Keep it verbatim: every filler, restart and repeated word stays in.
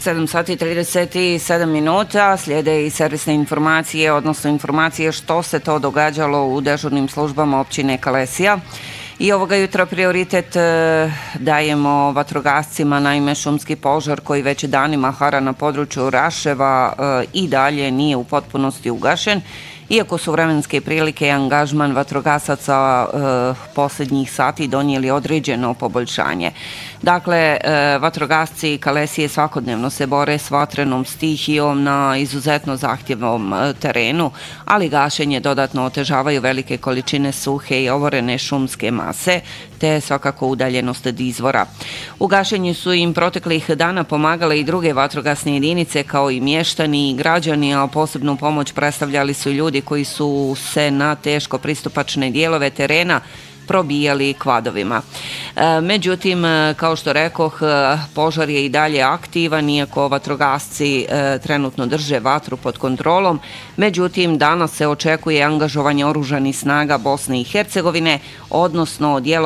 sedam sati i trideset sedam minuta, slijede i servisne informacije, odnosno informacije što se to događalo u dežurnim službama općine Kalesija. I ovoga jutra prioritet dajemo vatrogascima, naime šumski požar koji već danima hara na području Raševa i dalje nije u potpunosti ugašen, iako su vremenske prilike i angažman vatrogasaca posljednjih sati donijeli određeno poboljšanje. Dakle, vatrogasci Kalesije svakodnevno se bore s vatrenom stihijom na izuzetno zahtjevnom terenu, ali gašenje dodatno otežavaju velike količine suhe i ovorene šumske mase, te svakako udaljenost od izvora. U gašenju su im proteklih dana pomagale i druge vatrogasne jedinice kao i mještani i građani, a posebnu pomoć predstavljali su ljudi koji su se na teško pristupačne dijelove terena probijali kvadovima. Međutim, kao što rekoh, požar je i dalje aktivan, iako vatrogasci trenutno drže vatru pod kontrolom. Međutim, danas se očekuje angažovanje oružanih snaga Bosne i Hercegovine, odnosno djelovanje